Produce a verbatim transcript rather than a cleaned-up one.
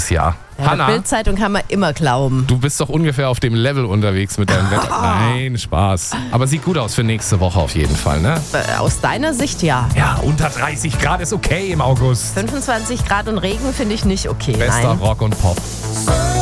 dieses Jahr. Ja, Hanna, Bild-Zeitung kann man immer glauben. du bist doch ungefähr auf dem Level unterwegs mit deinem Wetter. Nein, Spaß. Aber sieht gut aus für nächste Woche auf jeden Fall, ne? Äh, Aus deiner Sicht ja. Ja, unter dreißig Grad ist okay im August. fünfundzwanzig Grad und Regen finde ich nicht okay. Bester Nein. Rock und Pop. So